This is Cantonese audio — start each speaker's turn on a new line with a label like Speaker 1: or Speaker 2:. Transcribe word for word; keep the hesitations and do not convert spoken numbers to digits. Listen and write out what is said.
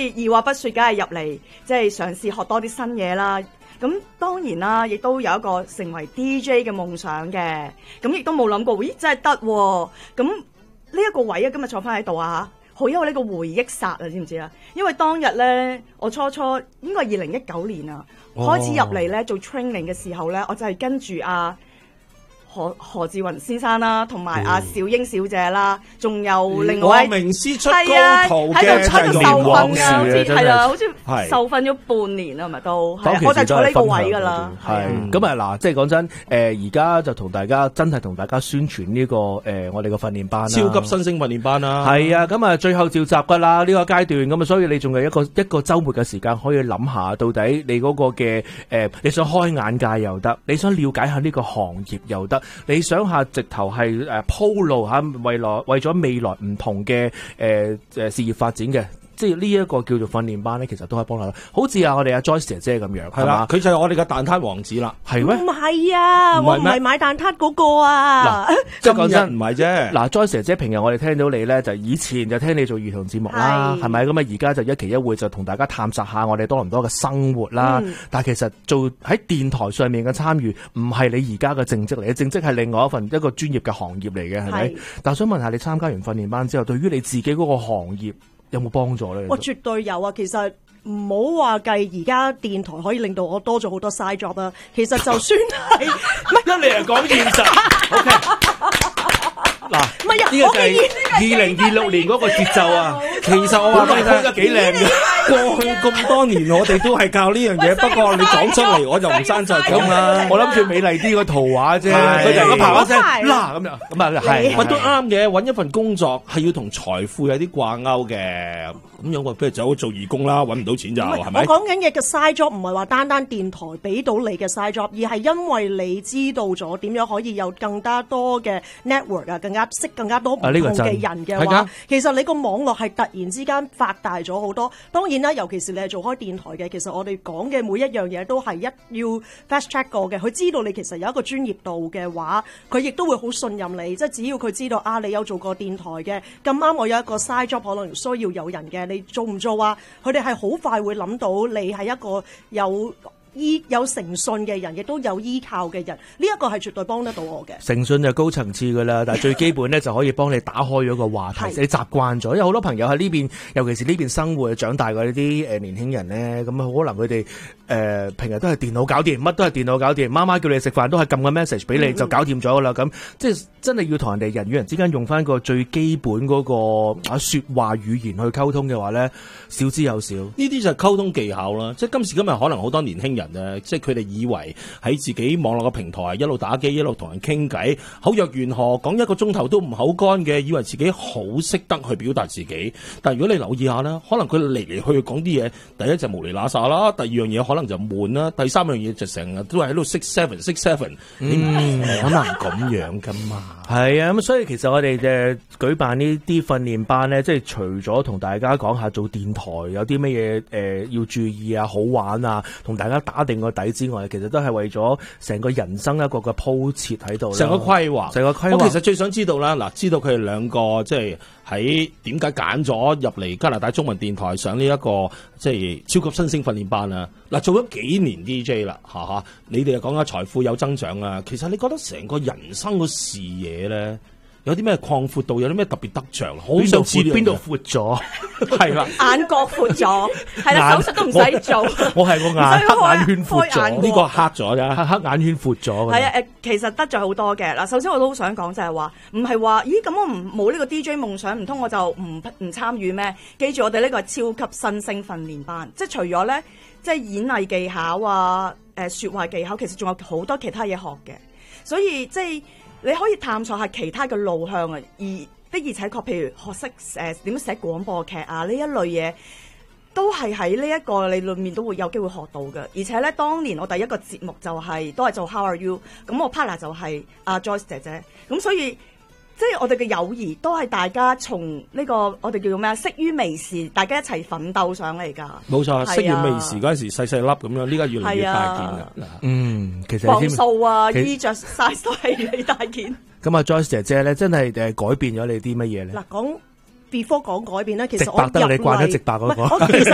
Speaker 1: 以二話不說，梗係入嚟即係嘗試學多啲新嘢啦。咁當然啦，亦都有一個成為 D J 嘅夢想嘅。咁亦都冇諗過，咦真係得喎！咁呢一個位啊，今日坐翻喺度啊，好有呢個回憶殺啊，知唔知啊？因為當日咧，我初初應該係二零一九年啊，哦、開始入嚟咧做 training 嘅時候咧，我就係跟住啊。何何志雲先生啦，同埋阿小英小姐啦，仲有另外一
Speaker 2: 名師出高徒嘅
Speaker 1: 喺度受訓㗎，好似係啊，好似
Speaker 2: 係
Speaker 1: 受訓咗半年啊，咪都係，我就坐呢個位㗎啦。
Speaker 3: 係咁啊嗱，即係講真，誒而家就同大家真係同大家宣傳呢個誒我哋個訓練班啦，
Speaker 2: 超級新星訓練班啦。
Speaker 3: 係啊，咁啊最後召集㗎啦，呢個階段咁啊，所以你仲有一個一個週末嘅時間可以諗下，到底你嗰個嘅誒你想開眼界又得，你想了解下呢個行業又得。你想下直頭係誒鋪路嚇，為來為咗未來唔同嘅誒誒事業發展嘅。即係呢一個叫做訓練班咧，其實都可以幫下。好似啊，我哋阿 Joyce 姐姐咁樣，係嘛？
Speaker 2: 佢就係我哋嘅蛋撻王子啦。
Speaker 3: 係咩？
Speaker 1: 唔係啊，我唔係買蛋撻嗰個啊。
Speaker 3: 即係講真
Speaker 2: 唔係啫。
Speaker 3: 嗱 ，Joyce 姐姐平日我哋聽到你咧，就以前就聽你做兒童節目啦，係咪？咁啊，而家就一期一會就同大家探索下我哋多倫多嘅生活啦。嗯、但係其實做喺電台上面嘅參與，唔係你而家嘅正職嚟嘅，正職係另外一份一個專業嘅行業嚟嘅，係咪？但係想問下你參加完訓練班之後，對於你自己嗰個行業，有冇幫助咧？
Speaker 4: 我絕對有啊！其實唔好話計而家電台可以令到我多咗好多 side job 啦。其實就算係，
Speaker 3: 唔係一嚟係講現實。OK，嗱，
Speaker 4: 唔係啊，
Speaker 3: 呢個就係二零二六年嗰個節奏啊。
Speaker 2: 其實我話俾你聽，
Speaker 3: 得幾靚嘅。
Speaker 2: 過去咁多年，我哋都係靠呢樣嘢。不過你講出嚟，我就唔生再講啦。
Speaker 3: 我諗住美麗啲個圖畫啫，佢就咁啪一聲嗱咁樣，咁啊係，
Speaker 2: 乜都啱嘅。揾一份工作係要同財富有啲掛鈎嘅。咁樣我不如走做義工啦，揾唔到錢就係咪？
Speaker 4: 我講緊嘅嘅 side job 唔係話單單電台俾到你嘅 side job，而係因為你知道咗點樣可以有更加多嘅 network 啊，更加識更加多唔同嘅人嘅話，其實你個網絡係突然之間發大咗好多。當然啦，尤其是你係做開電台嘅，其實我哋講嘅每一樣嘢都係一要 fast check 過嘅。佢知道你其實有一個專業度嘅話，佢亦都會好信任你。即係只要佢知道啊，你有做過電台嘅，咁啱我有一個 side job 可能需要有人嘅。你做唔做啊？佢哋係好快會諗到你係一個有依有誠信嘅人，亦都有依靠嘅人。呢一個係絕對幫得到我嘅。
Speaker 3: 誠信就高層次噶啦，但係最基本咧就可以幫你打開咗個話題，你習慣咗。因為好多朋友喺呢邊，尤其是呢邊生活長大嘅呢啲誒年輕人咧，咁可能佢哋誒平日都係電腦搞掂，乜都係電腦搞掂。媽媽叫你食飯都係撳個 message 俾你、嗯、就搞掂咗噶啦。咁即係真係要同人哋人與人之間用翻個最基本嗰個啊說話語言去溝通嘅話咧，少之又少。
Speaker 2: 呢啲就係溝通技巧啦。即係今時今日可能好多年輕人咧，即係佢哋以為喺自己網絡嘅平台一路打機一路同人傾偈，口若懸河，講一個鐘頭都唔口乾嘅，以為自己好識得去表達自己。但係如果你留意下啦，可能佢嚟嚟去去講啲嘢，第一就無厘喇沙啦，第二樣嘢可能就悶啦，第三樣嘢就成日都係喺度 six seven six seven，你唔可能咁樣噶嘛。
Speaker 3: 係啊，咁所以其實我哋誒舉辦呢啲訓練班咧，即係除咗同大家講下做電台有啲乜嘢誒要注意啊、好玩啊，同大家打定個底之外，其實都係為咗成個人生一個個鋪設喺度，
Speaker 2: 成個規劃，
Speaker 3: 成個規劃。
Speaker 2: 我其實最想知道啦，嗱，知道佢哋兩個即係喺點解揀咗入嚟加拿大中文電台上呢、這、一個即係超級新星訓練班啊！嗱，做咗幾年 D J 啦，嚇嚇，你哋又講下財富有增長啊！其實你覺得成個人生個視野咧？有啲咩擴闊度，有啲咩特別得着？好想知
Speaker 3: 邊度闊咗，係啦，
Speaker 1: 眼角闊咗，係啦，手術都唔使做。
Speaker 3: 我係個眼黑眼圈闊咗，
Speaker 2: 呢個黑咗啫，
Speaker 3: 黑黑眼圈闊咗。
Speaker 1: 係啊，誒，其實得咗好多嘅。嗱，首先我都好想講就係話，唔係話，咦，咁我唔冇呢個 D J 夢想，唔通我就唔唔參與咩？記住我哋呢個係超級新星訓練班，即係除咗咧，即係演藝技巧啊，誒，說話技巧，其實仲有好多其他嘢學嘅，所以即係。你可以探索下其他嘅路向啊，而的而且確，譬如學識誒點樣寫廣播劇啊呢一類嘢，都係喺呢一個你裏面都會有機會學到嘅。而且咧，當年我第一個節目就係、是、都係做 How Are You， 咁我 partner 就係阿 Joyce 姐姐，咁所以即係我哋嘅友誼都係大家從呢、這個我哋叫做咩啊，識於微時，大家一齊奮鬥上嚟㗎。
Speaker 2: 冇錯，識於微時嗰陣時細細粒咁樣，呢家越嚟越大件啦。
Speaker 3: 嗯，其實
Speaker 1: 磅數啊，衣着 size 都係越嚟越大件。
Speaker 3: 咁啊 Joyce 姐姐咧，真係誒改變咗你啲乜嘢咧？
Speaker 4: 嗱，講 before 講改變咧，其實我
Speaker 3: 直白得你慣咗直白嗰個。